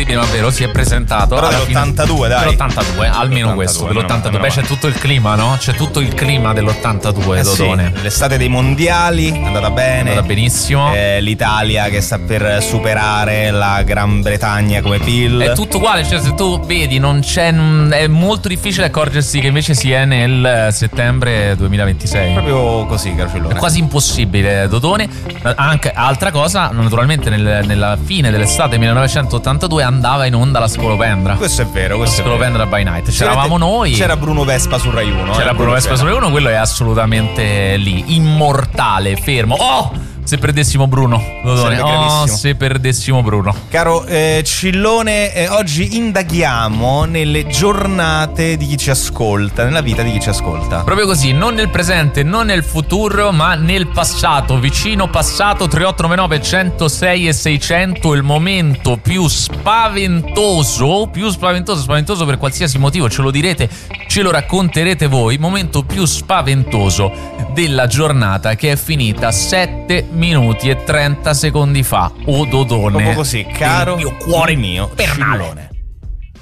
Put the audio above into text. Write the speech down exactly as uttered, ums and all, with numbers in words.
incredibile ma vero, si è presentato. Però dell'ottantadue, dai. Dell'ottantadue, almeno questo, dell'ottantadue. Beh, c'è tutto il clima, no? C'è tutto il clima dell'ottantadue, eh Dodone. Sì, l'estate dei mondiali è andata bene. È andata benissimo. Eh, L'Italia che sta per superare la Gran Bretagna come P I L. È tutto uguale, cioè se tu vedi non c'è, è molto difficile accorgersi che invece si è nel settembre duemilaventisei. Proprio così, caro Cillone. È quasi impossibile, Dodone. Anche altra cosa, naturalmente nel, nella fine dell'estate millenovecentottantadue andava in onda la Scolopendra. Questo è vero, questo la Scolopendra by Night. C'eravamo noi. C'era Bruno Vespa su Rai uno. C'era eh, Bruno Vespa su Rai uno, quello è assolutamente lì, immortale, fermo. Oh! Se perdessimo Bruno, Dodone. Oh, se perdessimo Bruno. Caro eh, Cillone, eh, oggi indaghiamo nelle giornate di chi ci ascolta, nella vita di chi ci ascolta. Proprio così, non nel presente, non nel futuro, ma nel passato, vicino passato. Tre otto nove nove uno zero sei e seicento, il momento più spaventoso, più spaventoso, spaventoso per qualsiasi motivo, ce lo direte, ce lo racconterete voi, momento più spaventoso della giornata che è finita sette minuti e trenta secondi fa. O Dodone. Proprio così, caro il mio cuore mio pernale. Cillone.